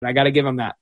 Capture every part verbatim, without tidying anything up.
I got to give him that.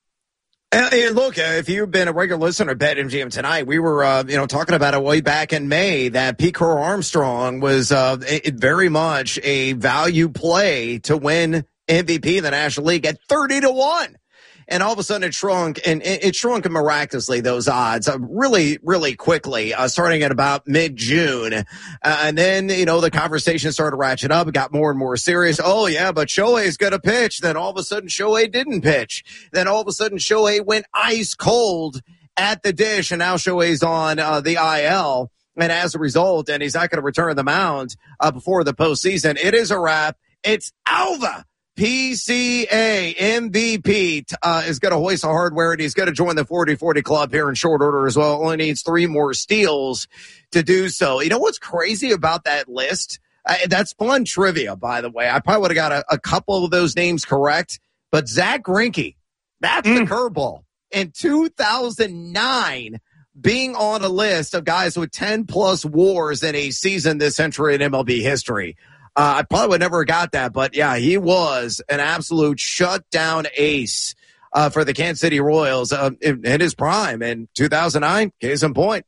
And, and look, uh, if you've been a regular listener to BetMGM tonight, we were, uh, you know, talking about it way back in May that Pete Crow Armstrong was uh, it, very much a value play to win M V P in the National League at thirty to one. And all of a sudden it shrunk, and it, it shrunk miraculously, those odds, uh, really, really quickly, uh, starting at about mid-June. Uh, and then, you know, the conversation started to ratchet up. It got more and more serious. Oh, yeah, but Shohei's going to pitch. Then all of a sudden Shohei didn't pitch. Then all of a sudden Shohei went ice cold at the dish, and now Shohei's on uh, the I L. And as a result, and he's not going to return the mound uh, before the postseason, it is a wrap. It's Alva. P C A M V P uh, is going to hoist the hardware, and he's going to join the forty forty club here in short order as well. Only needs three more steals to do so. You know what's crazy about that list? Uh, that's fun trivia, by the way. I probably would have got a, a couple of those names correct, but Zach Greinke, that's mm. the curveball. In two thousand nine, being on a list of guys with ten plus wars in a season this century in M L B history. Uh, I probably would never have got that, but yeah, he was an absolute shutdown ace uh, for the Kansas City Royals uh, in, in his prime in two thousand nine. Case in point.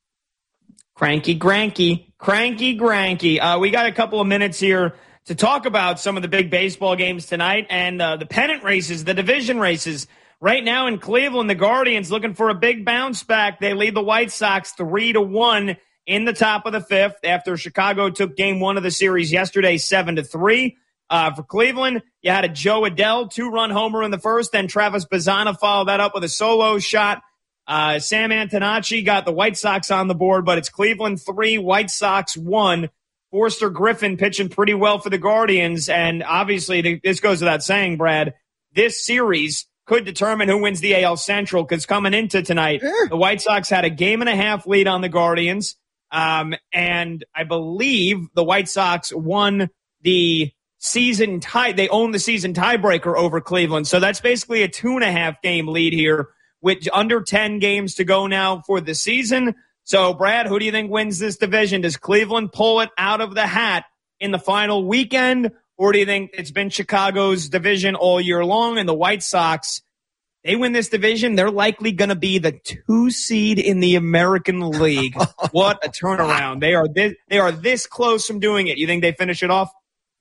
Cranky Granky, cranky Granky. Uh, we got a couple of minutes here to talk about some of the big baseball games tonight and uh, the pennant races, the division races. Right now in Cleveland, the Guardians looking for a big bounce back. They lead the White Sox three to one. In the top of the fifth after Chicago took game one of the series yesterday, seven to three. Uh, for Cleveland, you had a Joe Adell two-run homer in the first, then Travis Bazzana followed that up with a solo shot. Uh, Sam Antonacci got the White Sox on the board, but it's Cleveland three, White Sox one. Forster Griffin pitching pretty well for the Guardians, and obviously this goes without saying, Brad, this series could determine who wins the A L Central, because coming into tonight, sure. the White Sox had a game and a half lead on the Guardians. Um, and I believe the White Sox won the season tie. They own the season tiebreaker over Cleveland. So that's basically a two and a half game lead here with under ten games to go now for the season. So Brad, who do you think wins this division? Does Cleveland pull it out of the hat in the final weekend? Or do you think it's been Chicago's division all year long and the White Sox, they win this division, they're likely going to be the two seed in the American League. What a turnaround. They are this, they are this close from doing it. You think they finish it off?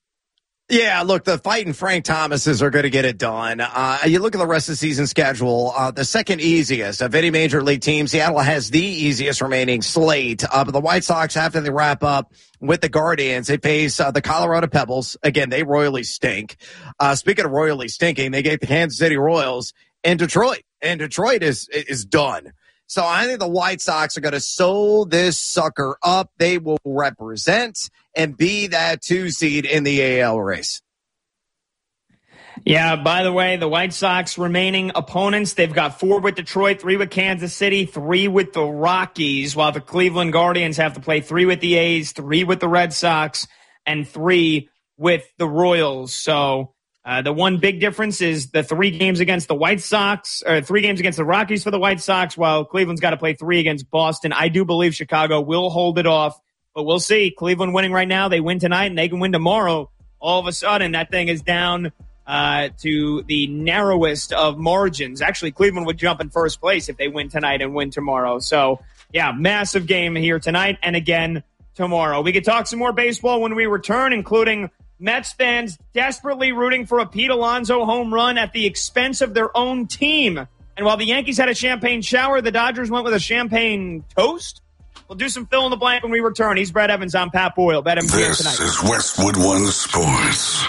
Yeah, look, the fighting Frank Thomases are going to get it done. Uh, you look at the rest of the season schedule, uh, the second easiest of any major league team. Seattle has the easiest remaining slate. Uh, but the White Sox, after they wrap up with the Guardians, they face uh, the Colorado Pebbles. Again, they royally stink. Uh, speaking of royally stinking, they get the Kansas City Royals and Detroit. And Detroit is is done. So I think the White Sox are going to sew this sucker up. They will represent and be that two seed in the A L race. Yeah, by the way, the White Sox remaining opponents, they've got four with Detroit, three with Kansas City, three with the Rockies, while the Cleveland Guardians have to play three with the A's, three with the Red Sox, and three with the Royals. So Uh, the one big difference is the three games against the White Sox, or three games against the Rockies for the White Sox, while Cleveland's got to play three against Boston. I do believe Chicago will hold it off, but we'll see. Cleveland winning right now. They win tonight, and they can win tomorrow. All of a sudden, that thing is down uh, to the narrowest of margins. Actually, Cleveland would jump in first place if they win tonight and win tomorrow. So, yeah, massive game here tonight and again tomorrow. We could talk some more baseball when we return, including Mets fans desperately rooting for a Pete Alonso home run at the expense of their own team. And while the Yankees had a champagne shower, the Dodgers went with a champagne toast. We'll do some fill in the blank when we return. He's Brad Evans. I'm Pat Boyle. BetMGM tonight. This is Westwood One Sports.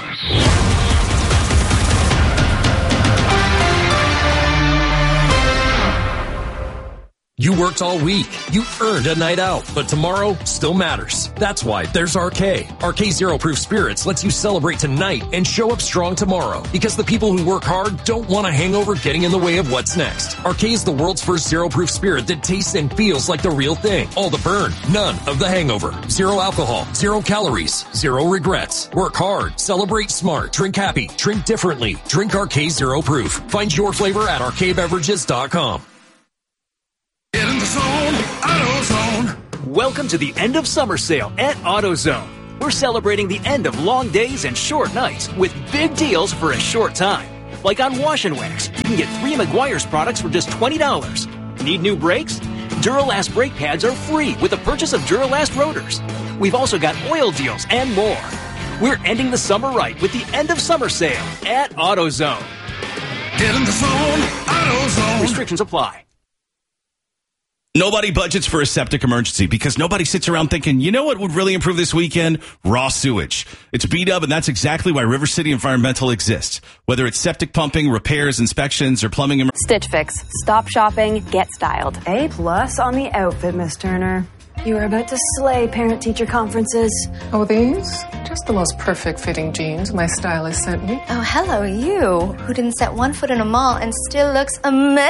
You worked all week. You earned a night out, but tomorrow still matters. That's why there's R K. R K Zero Proof Spirits lets you celebrate tonight and show up strong tomorrow, because the people who work hard don't want a hangover getting in the way of what's next. R K is the world's first zero proof spirit that tastes and feels like the real thing. All the burn, none of the hangover. Zero alcohol, zero calories, zero regrets. Work hard, celebrate smart, drink happy, drink differently. Drink R K Zero Proof. Find your flavor at R K beverages dot com. Get in the zone, AutoZone. Welcome to the end of summer sale at AutoZone. We're celebrating the end of long days and short nights with big deals for a short time. Like on Wash and Wax, you can get three Meguiar's products for just twenty dollars. Need new brakes? Duralast brake pads are free with the purchase of Duralast rotors. We've also got oil deals and more. We're ending the summer right with the end of summer sale at AutoZone. Get in the zone, AutoZone. Restrictions apply. Nobody budgets for a septic emergency because nobody sits around thinking, you know what would really improve this weekend? Raw sewage. It's B-Dub, and that's exactly why River City Environmental exists. Whether it's septic pumping, repairs, inspections, or plumbing. Em- Stitch Fix. Stop shopping, get styled. A plus on the outfit, Miss Turner. You are about to slay parent-teacher conferences. Oh, these? Just the most perfect fitting jeans my stylist sent me. Oh, hello, you, who didn't set one foot in a mall and still looks amazing.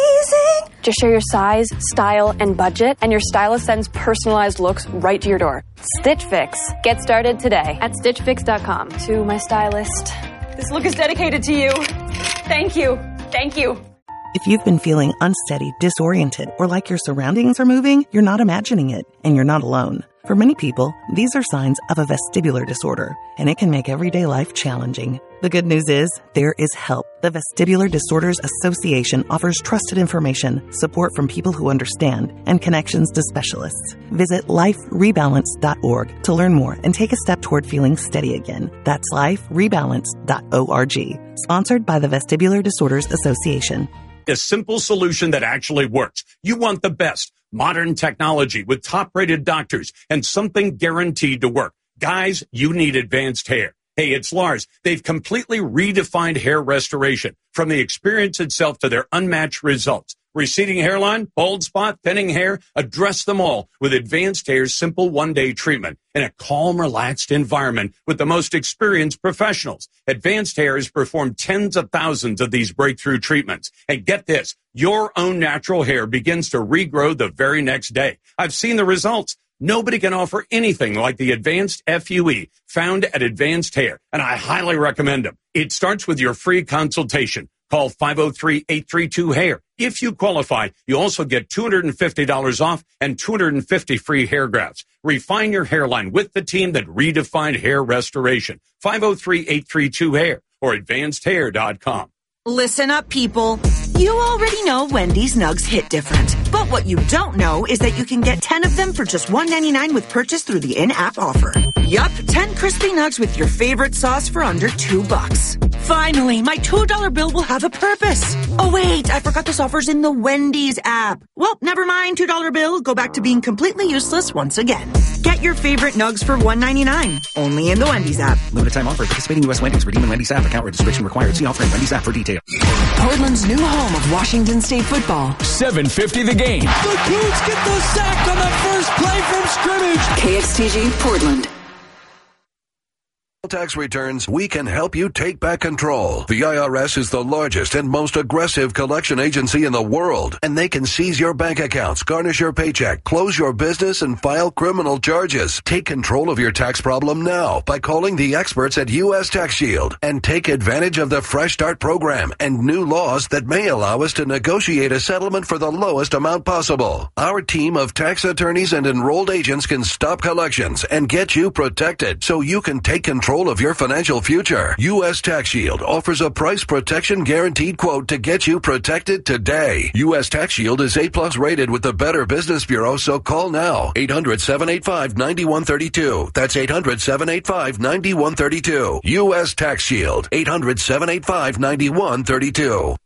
Just share your size, style, and budget, and your stylist sends personalized looks right to your door. Stitch Fix. Get started today at stitch fix dot com. To my stylist, this look is dedicated to you. Thank you. Thank you. If you've been feeling unsteady, disoriented, or like your surroundings are moving, you're not imagining it, and you're not alone. For many people, these are signs of a vestibular disorder, and it can make everyday life challenging. The good news is, there is help. The Vestibular Disorders Association offers trusted information, support from people who understand, and connections to specialists. Visit life rebalance dot org to learn more and take a step toward feeling steady again. That's life rebalance dot org. Sponsored by the Vestibular Disorders Association. A simple solution that actually works. You want the best. Modern technology with top-rated doctors and something guaranteed to work. Guys, you need advanced hair. Hey, it's Lars. They've completely redefined hair restoration, from the experience itself to their unmatched results. Receding hairline, bald spot, thinning hair, address them all with Advanced Hair's simple one-day treatment in a calm, relaxed environment with the most experienced professionals. Advanced Hair has performed tens of thousands of these breakthrough treatments. And get this, your own natural hair begins to regrow the very next day. I've seen the results. Nobody can offer anything like the Advanced F U E found at Advanced Hair, and I highly recommend them. It starts with your free consultation. Call five oh three, eight three two, hair. If you qualify, you also get two hundred fifty dollars off and two hundred fifty free hair grafts. Refine your hairline with the team that redefined hair restoration. five oh three, eight three two, hair or advanced hair dot com. Listen up, people. You already know Wendy's Nugs hit different. But what you don't know is that you can get ten of them for just one ninety-nine with purchase through the in-app offer. Yup, ten crispy nugs with your favorite sauce for under two bucks. Finally, my two dollar bill will have a purpose. Oh wait, I forgot this offer's in the Wendy's app. Well, never mind, two dollar bill. Go back to being completely useless once again. Get your favorite nugs for one ninety-nine. Only in the Wendy's app. Limited time offer. Participating U S Wendy's. Redeem in Wendy's app. Account registration required. See offer in Wendy's app for details. Portland's new home of Washington State football. seven fifty the game. The Cougs get the sack on the first play from scrimmage. K X T G Portland. Tax returns, we can help you take back control. The I R S is the largest and most aggressive collection agency in the world, and they can seize your bank accounts, garnish your paycheck, close your business, and file criminal charges. Take control of your tax problem now by calling the experts at U S Tax Shield and take advantage of the Fresh Start program and new laws that may allow us to negotiate a settlement for the lowest amount possible. Our team of tax attorneys and enrolled agents can stop collections and get you protected so you can take control of your financial future. U S Tax Shield offers a price protection guaranteed quote to get you protected today. U S Tax Shield is A plus rated with the Better Business Bureau, so call now. eight hundred, seven eight five, nine one three two. That's eight hundred, seven eight five, nine one three two. U S Tax Shield. eight hundred, seven eight five, nine one three two.